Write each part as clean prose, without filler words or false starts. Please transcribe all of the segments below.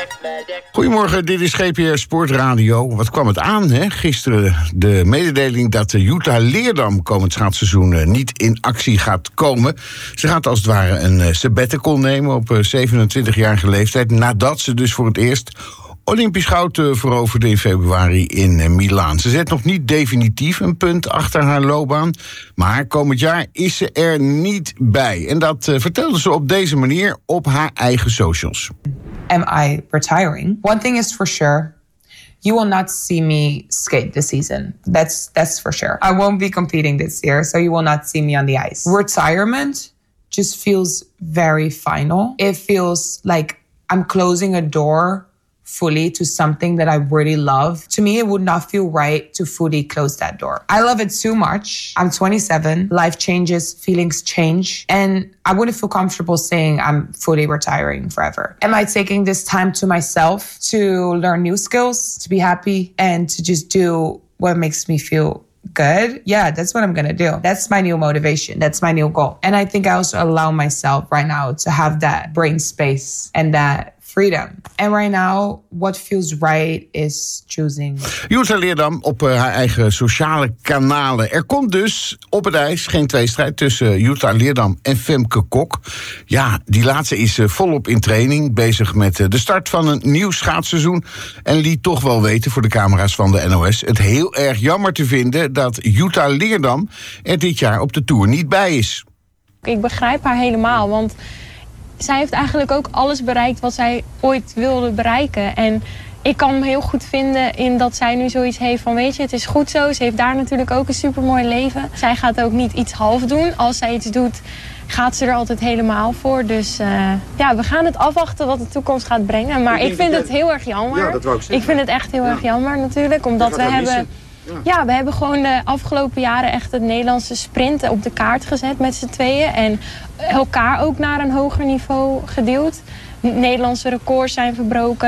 Goedemorgen, dit is GPR Sportradio. Wat kwam het aan, hè? Gisteren de mededeling dat de Jutta Leerdam komend schaatsseizoen niet in actie gaat komen. Ze gaat als het ware een sabbatical nemen op 27-jarige leeftijd, nadat ze dus voor het eerst Olympisch goud veroverde in februari in Milaan. Ze zet nog niet definitief een punt achter haar loopbaan, maar komend jaar is ze er niet bij. En dat vertelde ze op deze manier op haar eigen socials. Am I retiring? One thing is for sure. You will not see me skate this season. That's for sure. I won't be competing this year, so you will not see me on the ice. Retirement just feels very final. It feels like I'm closing a door fully to something that I really love. To me, it would not feel right to fully close that door. I love it too much. I'm 27. Life changes, feelings change. And I wouldn't feel comfortable saying I'm fully retiring forever. Am I taking this time to myself to learn new skills, to be happy, and to just do what makes me feel good? Yeah, that's what I'm gonna do. That's my new motivation. That's my new goal. And I think I also allow myself right now to have that brain space and that freedom. And right now, what feels right is choosing. Jutta Leerdam op haar eigen sociale kanalen. Er komt dus op het ijs geen tweestrijd tussen Jutta Leerdam en Femke Kok. Ja, die laatste is volop in training, bezig met de start van een nieuw schaatsseizoen. En liet toch wel weten voor de camera's van de NOS het heel erg jammer te vinden dat Jutta Leerdam er dit jaar op de Tour niet bij is. Ik begrijp haar helemaal, want zij heeft eigenlijk ook alles bereikt wat zij ooit wilde bereiken. En ik kan me heel goed vinden in dat zij nu zoiets heeft van, weet je, het is goed zo. Ze heeft daar natuurlijk ook een supermooi leven. Zij gaat ook niet iets half doen. Als zij iets doet, gaat ze er altijd helemaal voor. Dus ja, we gaan het afwachten wat de toekomst gaat brengen. Maar ik vind het heel erg jammer. Ja, dat wou ik zeggen. Ik vind het echt heel erg jammer natuurlijk, omdat we hebben... Ja, we hebben gewoon de afgelopen jaren echt het Nederlandse sprint op de kaart gezet met z'n tweeën. En elkaar ook naar een hoger niveau geduwd. Nederlandse records zijn verbroken.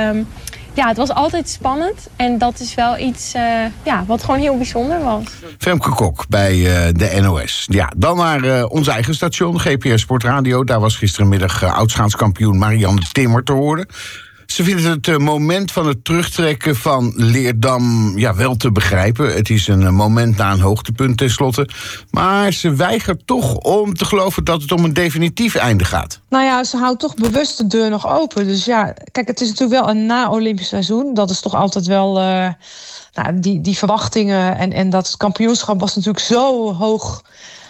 Ja, het was altijd spannend. En dat is wel iets wat gewoon heel bijzonder was. Femke Kok bij de NOS. Ja, dan naar ons eigen station, GPR Sportradio. Daar was gisterenmiddag oud-schaatskampioen Marianne Timmer te horen. Ze vinden het moment van het terugtrekken van Leerdam wel te begrijpen. Het is een moment na een hoogtepunt tenslotte. Maar ze weigert toch om te geloven dat het om een definitief einde gaat. Nou ja, ze houdt toch bewust de deur nog open. Dus ja, kijk, het is natuurlijk wel een na-Olympisch seizoen. Dat is toch altijd wel... die verwachtingen en dat kampioenschap was natuurlijk zo hoog.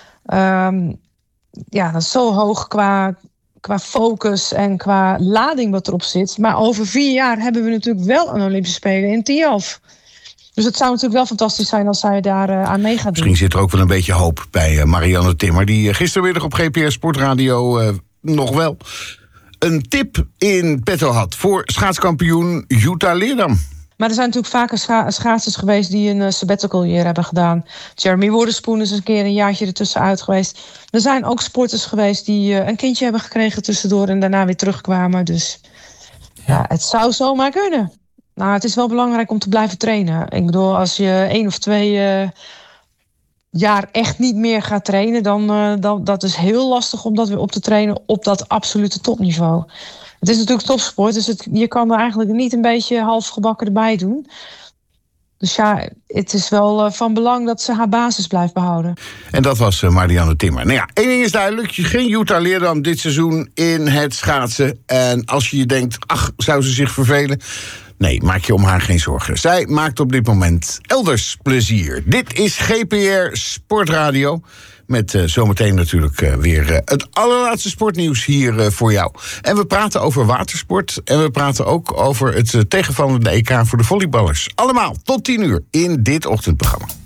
Dat is zo hoog qua focus en qua lading wat erop zit. Maar over 4 jaar hebben we natuurlijk wel een Olympische Spelen in Tialf. Dus het zou natuurlijk wel fantastisch zijn als zij daar aan mee gaat doen. Misschien zit er ook wel een beetje hoop bij Marianne Timmer, die gistermiddag op GPR Sportradio nog wel een tip in petto had voor schaatskampioen Jutta Leerdam. Maar er zijn natuurlijk vaker schaatsers geweest die een sabbatical year hebben gedaan. Jeremy Wotherspoon is een keer een jaartje ertussenuit geweest. Er zijn ook sporters geweest die een kindje hebben gekregen tussendoor en daarna weer terugkwamen. Dus ja, het zou zomaar kunnen. Nou, het is wel belangrijk om te blijven trainen. Ik bedoel, als je 1 of 2 jaar echt niet meer gaat trainen, dan dat is heel lastig om dat weer op te trainen op dat absolute topniveau. Het is natuurlijk topsport, dus je kan er eigenlijk niet een beetje halfgebakken erbij doen. Dus ja, het is wel van belang dat ze haar basis blijft behouden. En dat was Marianne Timmer. Nou ja, 1 ding is duidelijk. Geen Jutta Leerdam dit seizoen in het schaatsen. En als je denkt, zou ze zich vervelen? Nee, maak je om haar geen zorgen. Zij maakt op dit moment elders plezier. Dit is GPR Sportradio. Met zometeen natuurlijk weer het allerlaatste sportnieuws hier voor jou. En we praten over watersport. En we praten ook over het tegenvallende EK voor de volleyballers. Allemaal tot 10 uur in dit ochtendprogramma.